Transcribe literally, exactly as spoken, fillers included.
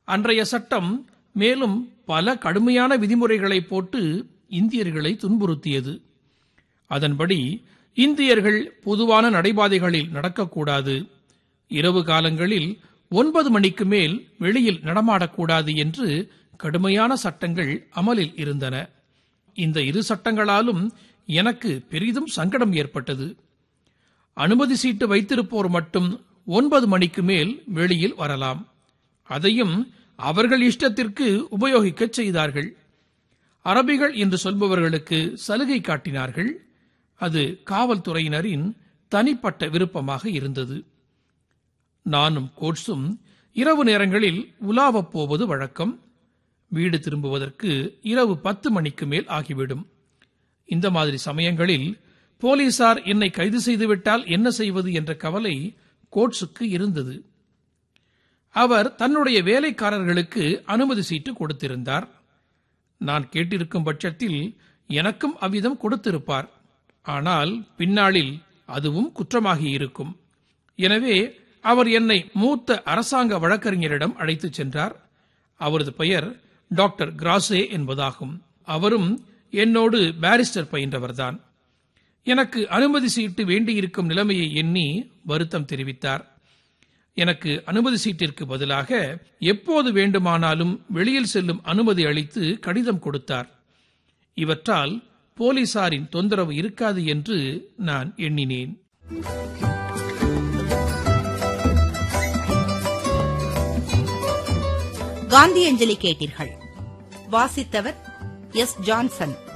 அன்றைய சட்டம் மேலும் பல கடுமையான விதிமுறைகளை போட்டு இந்தியர்களை துன்புறுத்தியது. அதன்படி இந்தியர்கள் பொதுவான நடைபாதைகளில் நடக்கக்கூடாது, இரவு காலங்களில் ஒன்பது மணிக்கு மேல் வெளியில் நடமாடக்கூடாது என்று கடுமையான சட்டங்கள் அமலில் இருந்தன. இந்த இரு சட்டங்களாலும் எனக்கு பெரிதும் சங்கடம் ஏற்பட்டது. அனுமதி சீட்டு வைத்திருப்போர் மட்டும் ஒன்பது மணிக்கு மேல் வெளியில் வரலாம். அதையும் அவர்கள் இஷ்டத்திற்கு உபயோகிக்கச் செய்தார்கள். அரபிகள் என்று சொல்பவர்களுக்கு சலுகை காட்டினார்கள். அது காவல்துறையினரின் தனிப்பட்ட விருப்பமாக இருந்தது. நானும் கோட்ஸும் இரவு நேரங்களில் உலாவப் போவது வழக்கம். வீடு திரும்புவதற்கு இரவு பத்து மணிக்கு மேல் ஆகிவிடும். இந்த மாதிரி சமயங்களில் போலீசார் என்னை கைது செய்துவிட்டால் என்ன செய்வது என்ற கவலை கோட்ஸுக்கு இருந்தது. அவர் தன்னுடைய வேலைக்காரர்களுக்கு அனுமதி சீட்டு கொடுத்திருந்தார். நான் கேட்டிருக்கும் பட்சத்தில் எனக்கும் அவ்விதம் கொடுத்திருப்பார். ஆனால் பின்னாளில் அதுவும் குற்றமாகியிருக்கும். எனவே அவர் என்னை மூத்த அரசாங்க வழக்கறிஞரிடம் அழைத்துச் சென்றார். அவரது பெயர் டாக்டர் கிராசே என்பதாகும். அவரும் என்னோடு பாரிஸ்டர் பயின்றவர்தான். எனக்கு அனுமதி சீட்டு வேண்டியிருக்கும் நிலைமையை எண்ணி வருத்தம் தெரிவித்தார். எனக்கு அனுமதி சீட்டிற்கு பதிலாக எப்போது வேண்டுமானாலும் வெளியில் செல்லும் அனுமதி அளித்து கடிதம் கொடுத்தார். இவற்றால் போலீசாரின் தொந்தரவு இருக்காது என்று நான் எண்ணினேன். காந்தியஞ்சலி கேட்டீர்கள். வாசித்தவர் எஸ். ஜான்சன்.